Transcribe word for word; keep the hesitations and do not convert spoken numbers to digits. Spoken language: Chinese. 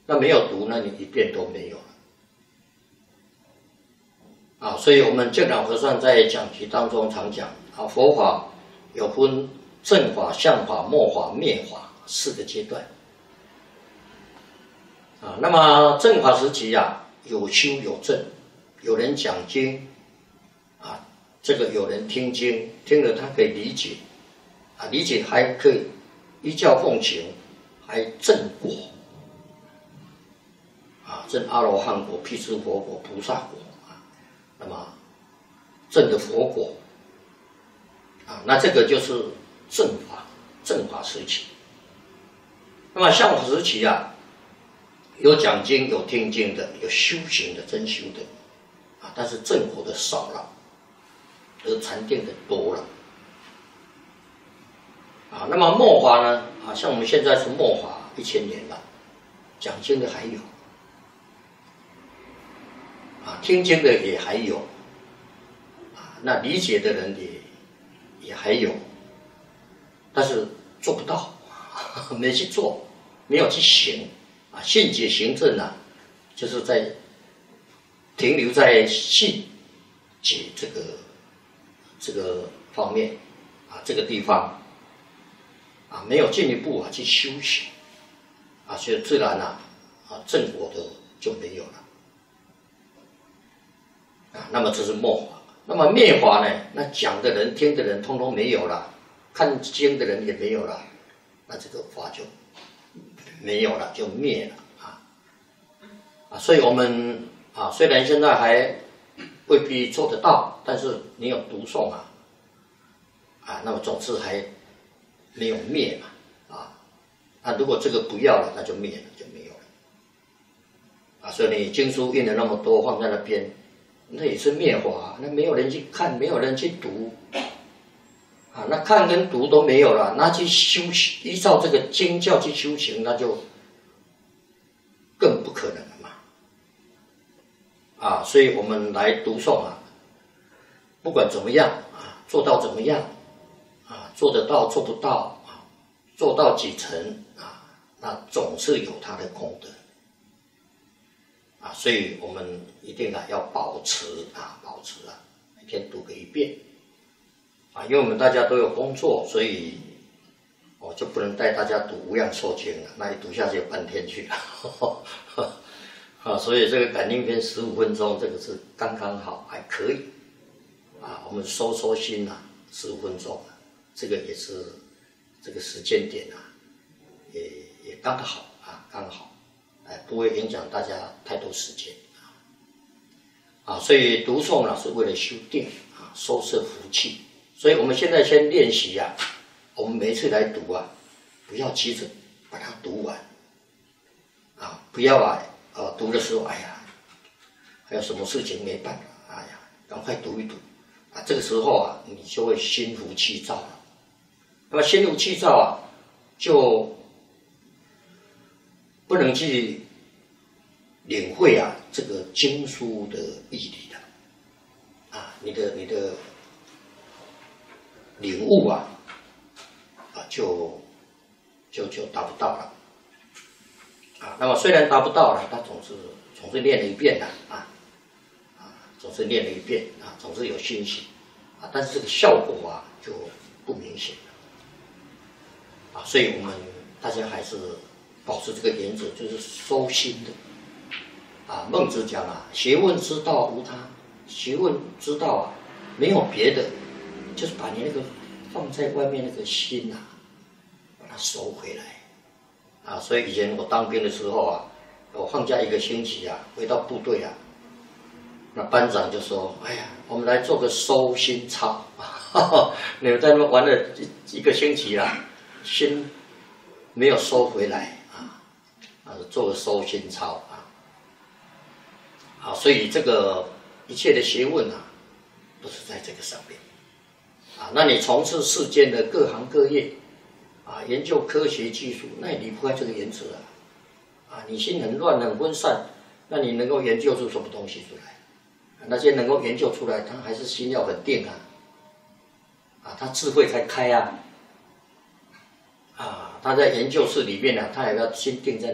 那没有读，那你一遍都没有了。啊，所以我们见老和尚在讲题当中常讲啊，佛法有分正法、相法、末法、灭法四个阶段。啊，那么正法时期啊，有修有证，有人讲经，啊，这个有人听经，听了他可以理解，啊，理解还可以依教奉行，还正果，啊，证阿罗汉果、辟支佛果、菩萨果，啊，那么证的佛果，啊，那这个就是正法，正法时期。那么相法时期啊。有讲经、有听经的，有修行的、真修的，啊，但是正果的少了，而禅定的多了，啊，那么末法呢？啊，像我们现在是末法一千年了，讲经的还有，啊，听经的也还有，啊，那理解的人也也还有，但是做不到，没去做，没有去行。啊，信解行证啊，就是在停留在信解这个这个方面啊，这个地方啊，没有进一步啊去修行啊，所以自然啊啊正果的就没有了啊。那么这是末法，那么灭法呢？那讲的人、听的人，通通没有了，看经的人也没有了，那这个法就没有了，就灭了啊！啊，所以我们啊，虽然现在还未必做得到，但是你有读诵啊，啊，那么总是还没有灭嘛，啊，那如果这个不要了，那就灭了，就没有了，啊，所以你经书印了那么多放在那边，那也是灭法，那没有人去看，没有人去读。啊，那看跟读都没有了，那去修行，依照这个经教去修行，那就更不可能了嘛。啊，所以我们来读诵啊，不管怎么样啊，做到怎么样啊，做得到做不到啊，做到几成啊，那总是有它的功德啊，所以我们一定啊要保持啊，保持啊，每天读个一遍。啊，因为我们大家都有工作，所以我就不能带大家读《无量寿经》了，那一读下去半天去了。啊，所以这个感应篇十五分钟，这个是刚刚好，还可以。啊，我们收收心啊，十五分钟，这个也是这个时间点啊，也也刚好啊，刚好，哎，不会影响大家太多时间啊。啊，所以读诵呢是为了修定啊，收摄福气。所以我们现在先练习啊，我们每一次来读啊，不要急着把它读完，啊，不要啊，呃，读的时候，哎呀，还有什么事情没办法，哎呀，赶快读一读，啊，这个时候啊，你就会心浮气躁了。那么心浮气躁啊，就不能去领会啊这个经书的义理了，啊，你的你的。领悟啊，啊，就就就达不到了，啊，那么虽然达不到了，他总是总是练了一遍的啊，啊，总是练了一遍啊，总是有欣喜啊，但是这个效果啊就不明显了，啊，所以我们大家还是保持这个原则，就是收心的，啊，孟子讲啊，学问之道无他，学问之道啊，没有别的。就是把你那个放在外面那个心啊，把它收回来啊！所以以前我当兵的时候啊，我放假一个星期啊，回到部队啊，那班长就说：“哎呀，我们来做个收心操，你们在那边玩了一一个星期啊，心没有收回来啊，啊，做个收心操啊！好，所以这个一切的学问啊，都是在这个上面。”啊，那你从事世间的各行各业，啊，研究科学技术，那也离不开这个原则啊。啊，你心很乱很分散，那你能够研究出什么东西出来？啊、那些能够研究出来，他还是心要很定啊，啊，他智慧才开啊，啊，他在研究室里面呢、啊，他也要心定在。